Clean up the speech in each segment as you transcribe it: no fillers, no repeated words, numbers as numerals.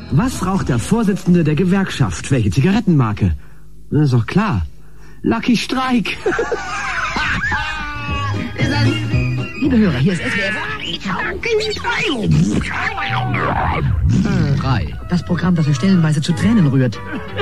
Was raucht der Vorsitzende der Gewerkschaft? Welche Zigarettenmarke? Das ist doch klar. Lucky Strike. Liebe Hörer, hier ist SWF 3. Das Programm, das euch stellenweise zu Tränen rührt.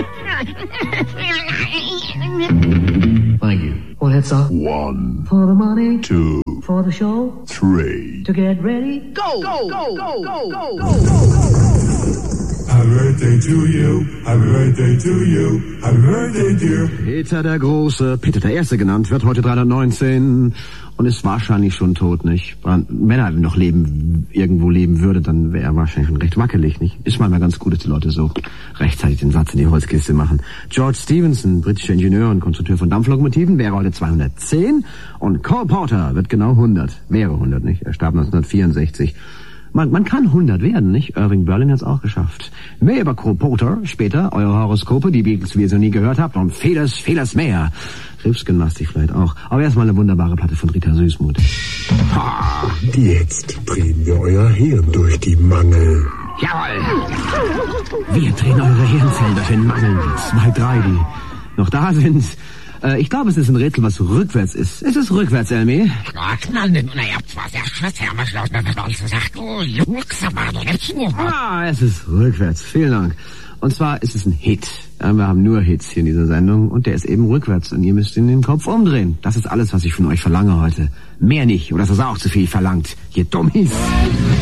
Thank you. Well, it's a 1, for the money, 2, for the show, 3. to get ready, go, go, go, go, go, go, go. Happy birthday to you, happy birthday to you, happy birthday dear. Peter der Große, Peter der Erste genannt, wird heute 319 und ist wahrscheinlich schon tot, nicht? Wenn er noch irgendwo leben würde, dann wäre er wahrscheinlich schon recht wackelig, nicht? Ist manchmal ganz gut, dass die Leute so rechtzeitig den Satz in die Holzkiste machen. George Stephenson, britischer Ingenieur und Konstrukteur von Dampflokomotiven, wäre heute 210 und Cole Porter wird genau 100, wäre 100, nicht? Er starb 1964. Man kann 100 werden, nicht? Irving Berlin hat's auch geschafft. Mehr über Cole Porter später, eure Horoskope, die Beatles, wie ihr so nie gehört habt, und vieles mehr. Hilfsgymnastik vielleicht auch. Aber erstmal eine wunderbare Platte von Rita Süßmuth. Jetzt drehen wir euer Hirn durch die Mangel. Jawohl! Wir drehen eure Hirnfelder in Mangeln. 2, 3, die noch da sind. Ich glaube, es ist ein Rätsel, was rückwärts ist. Es ist rückwärts, Elmi. Es ist rückwärts. Vielen Dank. Und zwar ist es ein Hit. Wir haben nur Hits hier in dieser Sendung und der ist eben rückwärts und ihr müsst ihn den Kopf umdrehen. Das ist alles, was ich von euch verlange heute. Mehr nicht, oder das ist auch zu viel verlangt, ihr Dummies.